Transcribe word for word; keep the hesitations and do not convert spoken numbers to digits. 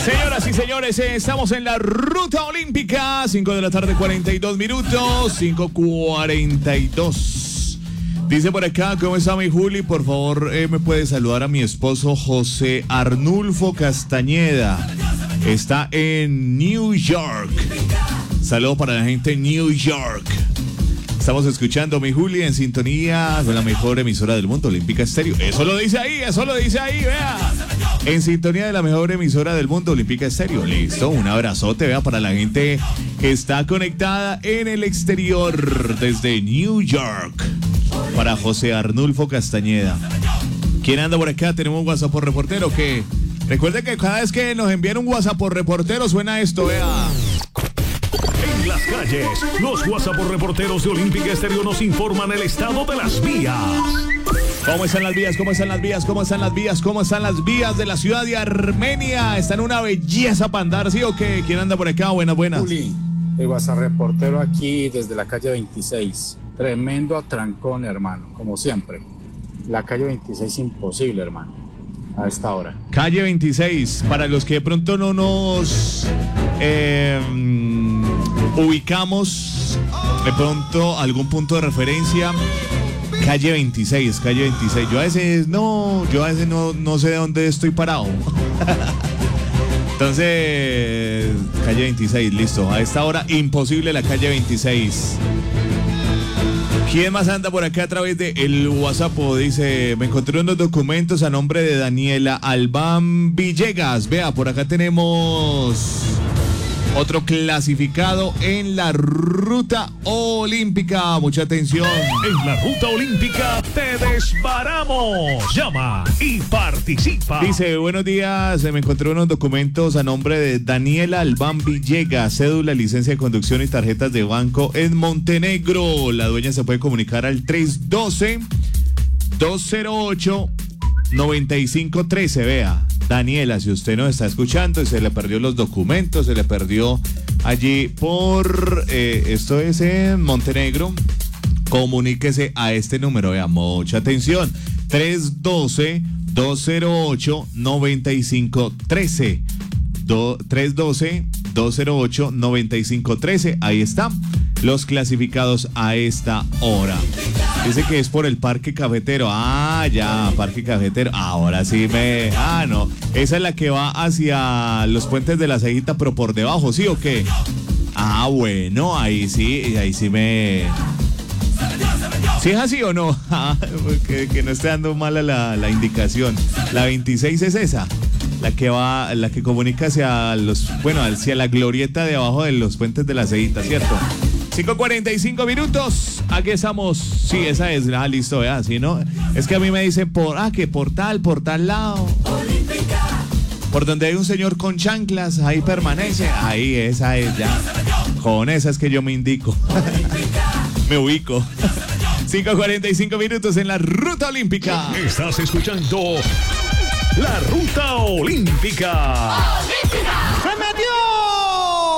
Señoras y señores, eh, estamos en la ruta olímpica. cinco de la tarde, cuarenta y dos minutos. cinco cuarenta y dos. Dice por acá, ¿cómo está mi Juli? Por favor, eh, me puede saludar a mi esposo José Arnulfo Castañeda. Está en New York. Saludos para la gente en New York. Estamos escuchando, mi Juli, en sintonía con la mejor emisora del mundo, Olímpica Estéreo. Eso lo dice ahí, eso lo dice ahí, vea. En sintonía de la mejor emisora del mundo, Olímpica Estéreo. Listo, un abrazote, vea, para la gente que está conectada en el exterior desde New York. Para José Arnulfo Castañeda. ¿Quién anda por acá? ¿Tenemos un WhatsApp por reportero? Que recuerde que cada vez que nos envían un WhatsApp por reportero suena esto, vea. En las calles, los WhatsApp por reporteros de Olímpica Estéreo nos informan el estado de las vías. ¿Cómo están las vías? ¿Cómo están las vías? ¿Cómo están las vías? ¿Cómo están las vías de la ciudad de Armenia? ¿Están una belleza para andar, sí o qué? ¿Quién anda por acá? Buenas, buenas. Juli, el WhatsApp reportero aquí desde la calle veintiséis. Tremendo atrancón, hermano, como siempre. La calle veintiséis imposible, hermano, a esta hora. Calle veintiséis, para los que de pronto no nos eh, ubicamos, de pronto algún punto de referencia. Calle veintiséis, calle veintiséis. Yo a veces no, yo a veces no, no sé de dónde estoy parado. Entonces, calle veintiséis, listo. A esta hora, imposible la calle veintiséis. ¿Quién más anda por acá a través de el WhatsApp? Dice, me encontré unos documentos a nombre de Daniela Albán Villegas. Vea, por acá tenemos otro clasificado en la ruta olímpica. Mucha atención. En la ruta olímpica te desbaramos. Llama y participa. Dice, buenos días, me encontré unos documentos a nombre de Daniela Albán Villegas, cédula, licencia de conducción y tarjetas de banco en Montenegro. La dueña se puede comunicar al tres uno dos, dos cero ocho, nueve cinco uno tres. Vea, Daniela, si usted nos está escuchando y se le perdió los documentos, se le perdió allí por, eh, esto es en Montenegro, comuníquese a este número, vea, mucha atención, tres uno dos, dos cero ocho, nueve cinco uno tres, tres uno dos, dos cero ocho, nueve cinco uno tres, ahí están los clasificados a esta hora. Dice que es por el Parque Cafetero. Ah, ya, Parque Cafetero. Ahora sí me... Ah, no. Esa es la que va hacia los puentes de la Cejita, pero por debajo, ¿sí o qué? Ah, bueno, ahí sí, ahí sí me... ¿Sí es así o no? Ah, que, que no esté dando mala la, la indicación. La veintiséis es esa. La que va, la que comunica hacia los... Bueno, hacia la glorieta de abajo de los puentes de la Cejita, ¿cierto? cinco cuarenta y cinco minutos, aquí estamos. Sí, esa es, ah, listo, vea, si no, es que a mí me dicen por, ah, que por tal, por tal lado, por donde hay un señor con chanclas, ahí permanece, ahí, esa es ya, con esa es que yo me indico, me ubico. cinco cuarenta y cinco minutos en la ruta olímpica. Estás escuchando la ruta olímpica. ¡Olímpica!